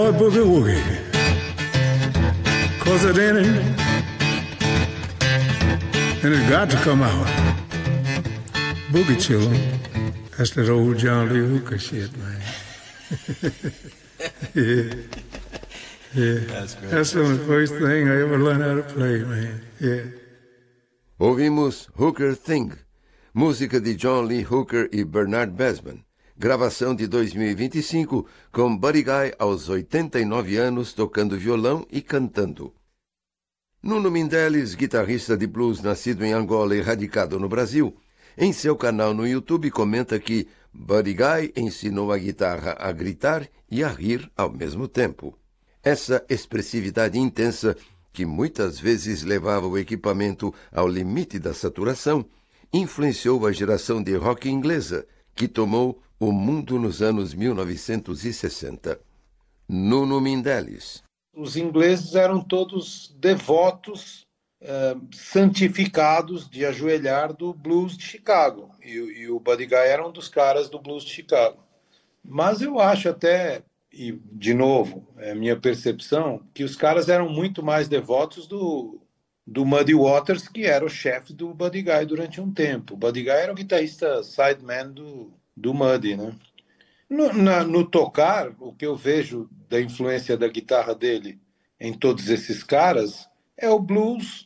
Boogie Woogie, 'cause it in it, and it got to come out. Boogie chillin', that's that old John Lee Hooker shit, man. Yeah. That's the first thing I ever learned how to play, man. Yeah. Ouvimos Hooker Thing, música de John Lee Hooker e Bernard Besman, gravação de 2025 com Buddy Guy aos 89 anos tocando violão e cantando. Nuno Mindeles, guitarrista de blues nascido em Angola e radicado no Brasil, em seu canal no YouTube comenta que Buddy Guy ensinou a guitarra a gritar e a rir ao mesmo tempo. Essa expressividade intensa, que muitas vezes levava o equipamento ao limite da saturação, influenciou a geração de rock inglesa, que tomou o mundo nos anos 1960. Nuno Mindeles. Os ingleses eram todos devotos, santificados de ajoelhar do blues de Chicago. E o Buddy Guy era um dos caras do blues de Chicago. Mas eu acho até, e de novo, é a minha percepção, que os caras eram muito mais devotos do Muddy Waters, que era o chefe do Buddy Guy durante um tempo. O Buddy Guy era o guitarrista sideman do Muddy, né? No tocar, o que eu vejo da influência da guitarra dele em todos esses caras é o blues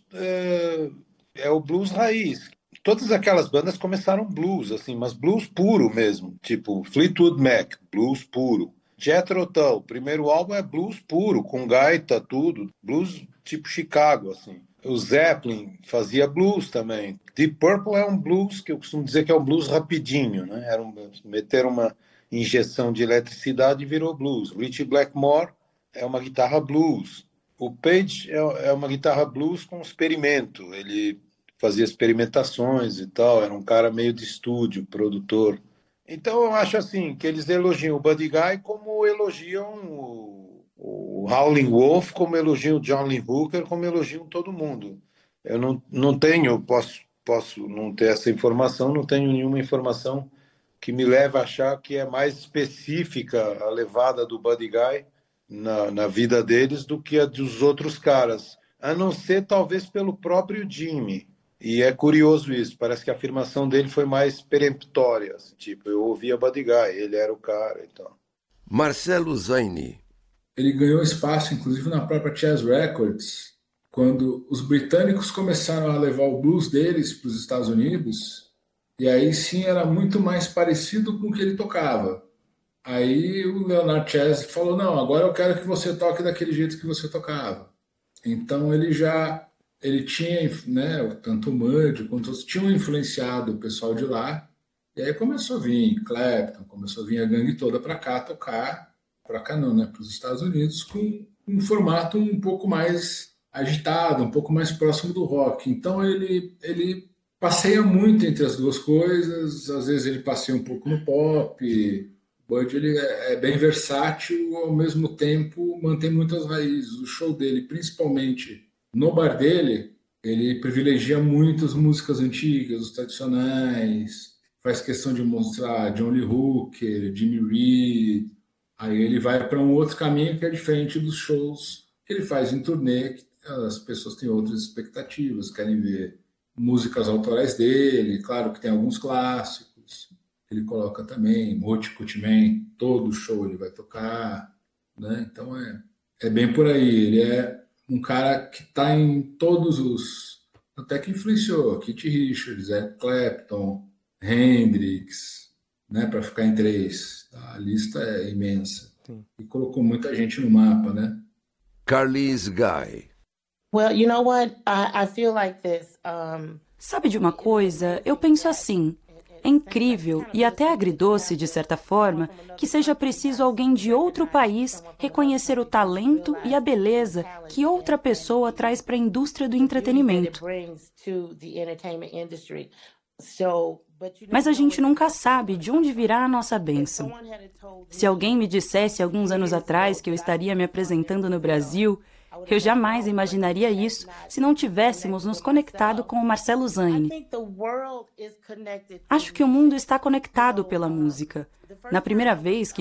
raiz. Todas aquelas bandas começaram blues, assim, mas blues puro mesmo, tipo Fleetwood Mac, blues puro. Jethro Tull, o primeiro álbum é blues puro, com gaita, tudo, blues tipo Chicago, assim. O Zeppelin fazia blues também. Deep Purple é um blues que eu costumo dizer que é um blues rapidinho, né? Meter uma injeção de eletricidade e virou blues. Ritchie Blackmore é uma guitarra blues. O Page é uma guitarra blues com experimento. Ele fazia experimentações e tal, era um cara meio de estúdio, produtor. Então eu acho assim, que eles elogiam o Buddy Guy como elogiam o Howlin' Wolf, como elogiam o John Lee Hooker, como elogiam todo mundo. Eu não tenho, posso não ter essa informação, não tenho nenhuma informação que me leve a achar que é mais específica a levada do Buddy Guy na vida deles do que a dos outros caras, a não ser talvez pelo próprio Jimmy. E é curioso isso, parece que a afirmação dele foi mais peremptória, assim, tipo, eu ouvia Buddy Guy, ele era o cara e tal. Marcelo Zaini. Ele ganhou espaço, inclusive, na própria Chess Records, quando os britânicos começaram a levar o blues deles para os Estados Unidos, e aí sim era muito mais parecido com o que ele tocava. Aí o Leonard Chess falou, não, agora eu quero que você toque daquele jeito que você tocava. Então ele tinha, né, tanto o Muddy quanto outros tinham influenciado o pessoal de lá, e aí começou a vir Clapton, começou a vir a gangue toda para cá tocar, para cá não, né, para os Estados Unidos, com um formato um pouco mais agitado, um pouco mais próximo do rock. Então ele passeia muito entre as duas coisas, às vezes ele passeia um pouco no pop. O Buddy ele é bem versátil, ao mesmo tempo mantém muitas raízes. O show dele, principalmente no bar dele, ele privilegia muito as músicas antigas, os tradicionais, faz questão de mostrar John Lee Hooker, Jimmy Reed. Aí ele vai para um outro caminho que é diferente dos shows que ele faz em turnê, que as pessoas têm outras expectativas, querem ver músicas autorais dele, claro que tem alguns clássicos, ele coloca também, Moti Kutman, todo show ele vai tocar, né? Então é bem por aí, ele é um cara que está em todos os... Até que influenciou Keith Richards, Eric Clapton, Hendrix, né, para ficar em 3. A lista é imensa. Sim. E colocou muita gente no mapa, né? Carlis Guy. Well, you know what? I feel like this. Sabe de uma coisa? Eu penso assim. É incrível e até agridoce, de certa forma, que seja preciso alguém de outro país reconhecer o talento e a beleza que outra pessoa traz para a indústria do entretenimento. Mas a gente nunca sabe de onde virá a nossa bênção. Se alguém me dissesse alguns anos atrás que eu estaria me apresentando no Brasil, eu jamais imaginaria isso se não tivéssemos nos conectado com o Marcelo Zaini. Acho que o mundo está conectado pela música. Na primeira vez que